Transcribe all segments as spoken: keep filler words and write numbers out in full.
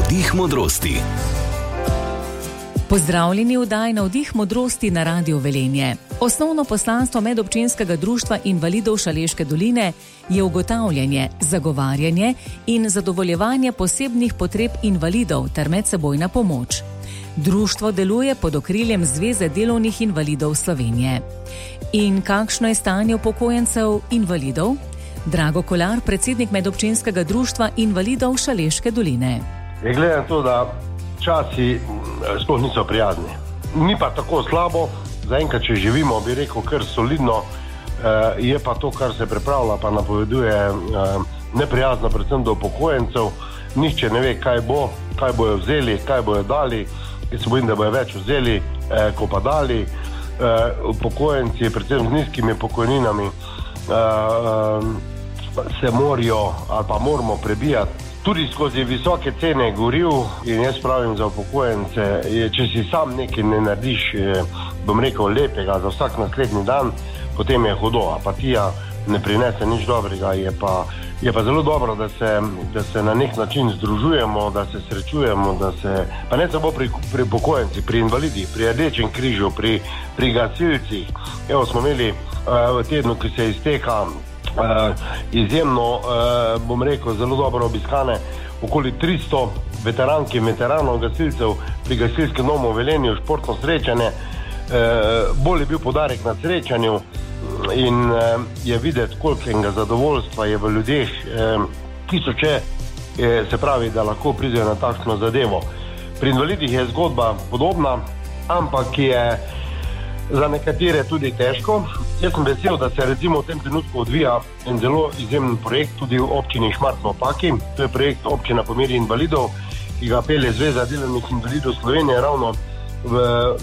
Navdih modrosti. Pozdravljeni v oddaji Navdih modrosti na Radiu Velenje. Osnovno poslanstvo medobčinskega društva invalidov Šaleške doline je ugotavljanje, zagovarjanje in zadovoljevanje posebnih potreb invalidov ter medsebojna pomoč. Društvo deluje pod okriljem Zveze delovnih invalidov Slovenije. In kakšno je stanje upokojencev invalidov? Drago Kolar, predsednik medobčinskega društva invalidov Šaleške doline. Je glede na to, da časi sploh niso prijazni. Ni pa tako slabo, zaenkrat, če živimo, bi rekel, kar solidno, je pa to, kar se pripravlja, pa napoveduje neprijazno, predvsem do upokojencev. Nihče ne ve, kaj bo, kaj bojo vzeli, kaj bojo dali. Jaz se bojim, da bojo več vzeli, ko pa dali. Upokojenci, predvsem z nizkimi pokojninami, se morajo ali pa moramo prebijati tudi skozi visoke cene goriv. In jaz pravim za upokojence, če si sam nekaj ne narediš, bom rekel, lepega za vsak naslednji dan, potem je hudo. Apatija ne prinese nič dobrega. Je pa, je pa zelo dobro, da se, da se na nek način združujemo, da se srečujemo, da se, pa ne samo pri, pri upokojenci, pri invalidih, pri Rdečem križu, pri, pri gasilcih. Evo smo imeli uh, v tednu, ki se izteka, Uh, izjemno, uh, bom rekel, zelo dobro obiskane okoli tristo veterank in veteranov gasilcev pri gasilskem domu v Velenju, športno srečanje. Uh, bolj je bil podarek na srečanju in uh, je videti, kolikega zadovoljstva je v ljudeh, uh, tisoče, uh, se pravi, da lahko pridejo na takšno zadevo. Pri invalidih je zgodba podobna, ampak je za nekatere tudi težko. Jaz sem vesel, da se recimo v tem trenutku odvija en zelo izjemen projekt tudi v občini Šmartno ob Paki. To je projekt Občina po meri invalidov, ki ga pelje Zveza delovnih invalidov Slovenije. Ravno v,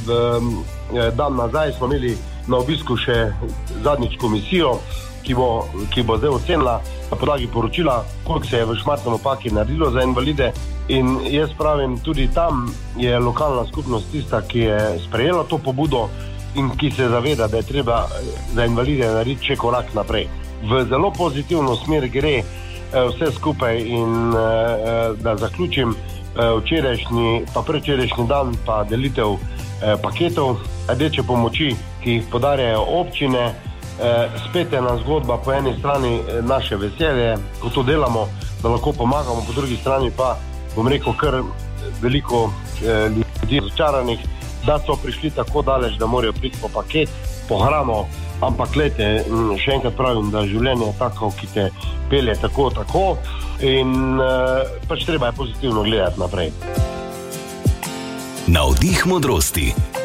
v dan nazaj smo imeli na obisku še zadnjič komisijo, ki bo, ki bo zdaj ocenila na podlagi poročila, koliko se je v Šmartnem ob Paki naredilo za invalide. In jaz pravim, tudi tam je lokalna skupnost tista, ki je sprejela to pobudo in ki se zaveda, da je treba za invalide narediti še korak naprej. V zelo pozitivno smer gre vse skupaj in da zaključim, včerajšnji, pa predvčerajšnji dan pa delitev paketov rdeče pomoči, ki jih podarjajo občine. Spet ena zgodba, po eni strani naše veselje, ko to delamo, da lahko pomagamo, po drugi strani pa, bom rekel, kar veliko ljudi razočaranih, da so prišli tako daleč, da morajo priti po paket, po hrano, ampak glejte, še enkrat pravim, da življenje je tako, ki te pelje tako, tako in uh, pač treba je pozitivno gledati naprej. Navdih modrosti.